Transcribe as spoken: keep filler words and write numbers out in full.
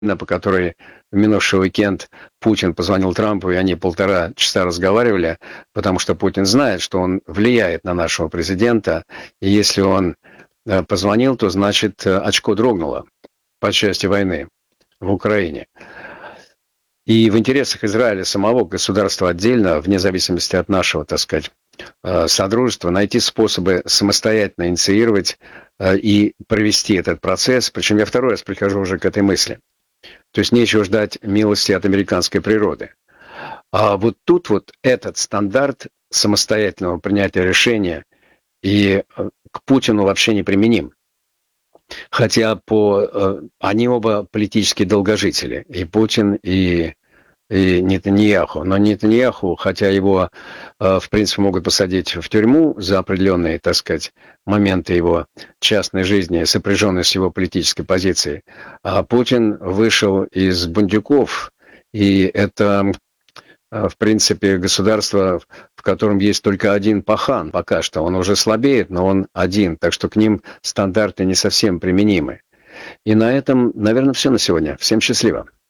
по которой в минувший уикенд Путин позвонил Трампу, и они полтора часа разговаривали, потому что Путин знает, что он влияет на нашего президента, и если он позвонил, то значит очко дрогнуло по части войны в Украине. И в интересах Израиля самого, государства отдельно, вне зависимости от нашего, так сказать, содружества, найти способы самостоятельно инициировать и провести этот процесс. Причем я второй раз прихожу уже к этой мысли. То есть нечего ждать милости от американской природы. А вот тут вот этот стандарт самостоятельного принятия решения и к Путину вообще не применим. Хотя по, они оба политические долгожители, и Путин, и, и Нетаньяху. Но Нетаньяху, хотя его, в принципе, могут посадить в тюрьму за определенные, так сказать, моменты его частной жизни, сопряженные с его политической позицией, а Путин вышел из бандюков, и это, в принципе, государство, в котором есть только один пахан пока что. Он уже слабеет, но он один, так что к ним стандарты не совсем применимы. И на этом, наверное, все на сегодня. Всем счастливо.